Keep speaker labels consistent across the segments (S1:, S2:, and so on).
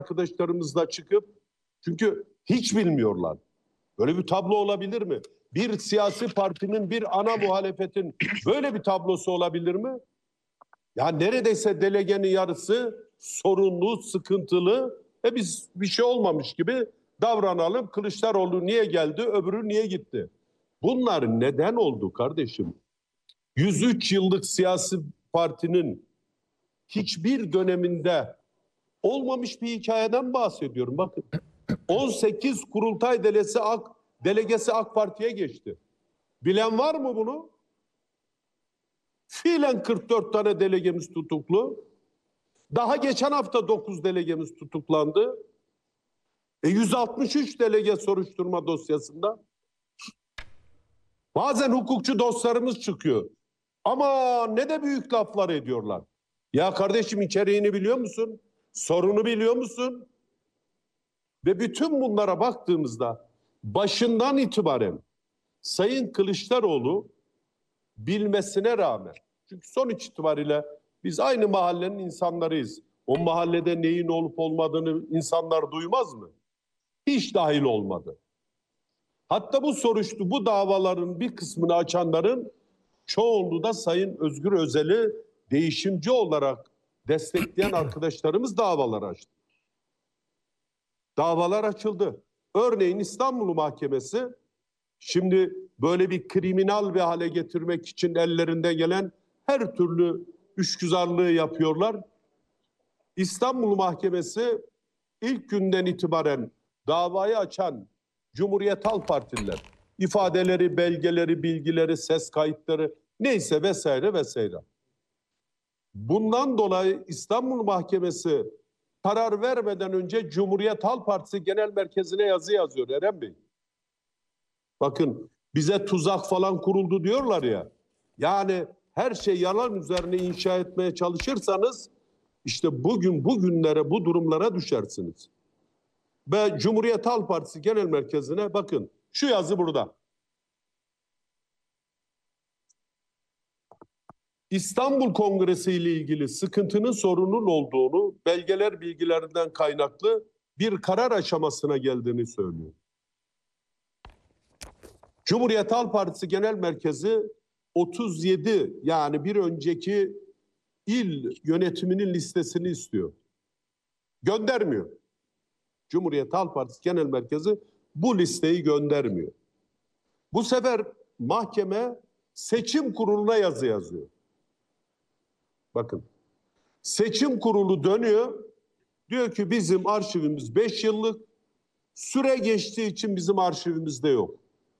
S1: arkadaşlarımızla çıkıp, çünkü hiç bilmiyorlar. Böyle bir tablo olabilir mi? Bir siyasi partinin, bir ana muhalefetin böyle bir tablosu olabilir mi? Ya neredeyse delegenin yarısı sorunlu, sıkıntılı. Biz bir şey olmamış gibi davranalım. Kılıçdaroğlu niye geldi, öbürü niye gitti? Bunlar neden oldu kardeşim? 103 yıllık siyasi partinin hiçbir döneminde olmamış bir hikayeden bahsediyorum. Bakın 18 kurultay delegesi AK Parti'ye geçti. Bilen var mı bunu? Fiilen 44 tane delegemiz tutuklu. Daha geçen hafta 9 delegemiz tutuklandı. 163 delege soruşturma dosyasında. Bazen hukukçu dostlarımız çıkıyor. Ama ne de büyük laflar ediyorlar. Ya kardeşim, içeriğini biliyor musun? Sorunu biliyor musun? Ve bütün bunlara baktığımızda başından itibaren Sayın Kılıçdaroğlu bilmesine rağmen, çünkü sonuç itibariyle biz aynı mahallenin insanlarıyız. O mahallede neyin olup olmadığını insanlar duymaz mı? Hiç dahil olmadı. Hatta bu davaların bir kısmını açanların çoğunluğu da Sayın Özgür Özel'i değişimci olarak destekleyen arkadaşlarımız davalar açtı. Davalar açıldı. Örneğin İstanbul Mahkemesi şimdi böyle bir kriminal bir hale getirmek için ellerinde gelen her türlü işgüzarlığı yapıyorlar. İstanbul Mahkemesi ilk günden itibaren davayı açan Cumhuriyet Halk Partililer, ifadeleri, belgeleri, bilgileri, ses kayıtları neyse vesaire vesaire. Bundan dolayı İstanbul Mahkemesi karar vermeden önce Cumhuriyet Halk Partisi Genel Merkezi'ne yazı yazıyor Eren Bey. Bakın, bize tuzak falan kuruldu diyorlar ya. Yani her şey yalan üzerine inşa etmeye çalışırsanız işte bugünlere, bu durumlara düşersiniz. Ve Cumhuriyet Halk Partisi Genel Merkezi'ne bakın, şu yazı burada. İstanbul Kongresi ile ilgili sıkıntının, sorunun olduğunu, belgeler bilgilerinden kaynaklı bir karar aşamasına geldiğini söylüyor. Cumhuriyet Halk Partisi Genel Merkezi 37, yani bir önceki il yönetiminin listesini istiyor. Göndermiyor. Cumhuriyet Halk Partisi Genel Merkezi bu listeyi göndermiyor. Bu sefer mahkeme seçim kuruluna yazı yazıyor. Bakın, seçim kurulu dönüyor, diyor ki bizim arşivimiz 5 yıllık, süre geçtiği için bizim arşivimizde yok.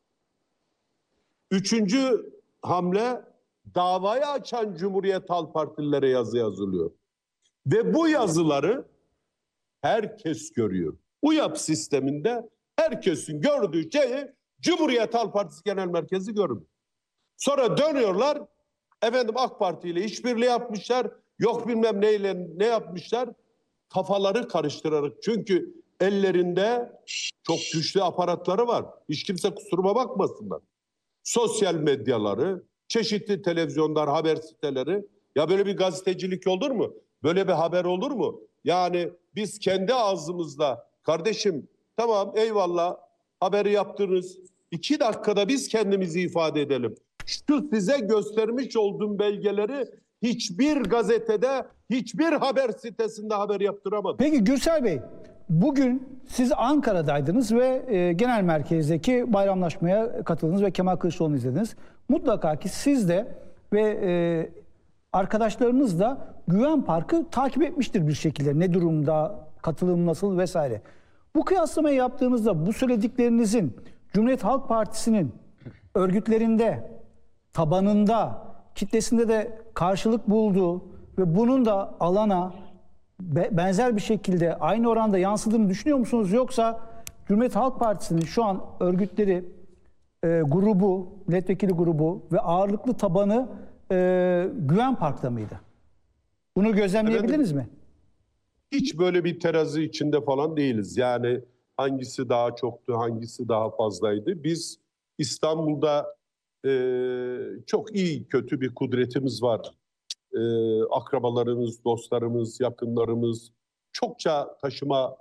S1: Üçüncü hamle, davayı açan Cumhuriyet Halk Partililere yazı yazılıyor. Ve bu yazıları herkes görüyor. UYAP sisteminde herkesin gördüğü şeyi Cumhuriyet Halk Partisi Genel Merkezi görmüyor. Sonra dönüyorlar, efendim AK Parti ile işbirliği yapmışlar, yok bilmem neyle ne yapmışlar, kafaları karıştırarak. Çünkü ellerinde çok güçlü aparatları var. Hiç kimse kusuruma bakmasınlar. Sosyal medyaları, çeşitli televizyonlar, haber siteleri. Ya böyle bir gazetecilik olur mu? Böyle bir haber olur mu? Yani biz kendi ağzımızla, kardeşim tamam eyvallah haberi yaptınız, 2 dakikada biz kendimizi ifade edelim. Şu size göstermiş olduğum belgeleri hiçbir gazetede, hiçbir haber sitesinde haber yaptıramadım.
S2: Peki Gürsel Bey, bugün siz Ankara'daydınız ve genel merkezdeki bayramlaşmaya katıldınız ve Kemal Kılıçdaroğlu'nu izlediniz. Mutlaka ki siz de ve arkadaşlarınız da Güven Parkı takip etmiştir bir şekilde. Ne durumda, katılım nasıl vesaire. Bu kıyaslamayı yaptığınızda bu söylediklerinizin Cumhuriyet Halk Partisi'nin örgütlerinde, tabanında, kitlesinde de karşılık bulduğu ve bunun da alana benzer bir şekilde aynı oranda yansıdığını düşünüyor musunuz? Yoksa Cumhuriyet Halk Partisi'nin şu an örgütleri, grubu, milletvekili grubu ve ağırlıklı tabanı Güven Park'ta mıydı? Bunu gözlemleyebildiniz mi?
S1: Hiç böyle bir terazi içinde falan değiliz. Yani hangisi daha çoktu, hangisi daha fazlaydı. Biz İstanbul'da çok iyi kötü bir kudretimiz var. Akrabalarımız, dostlarımız, yakınlarımız, çokça taşıma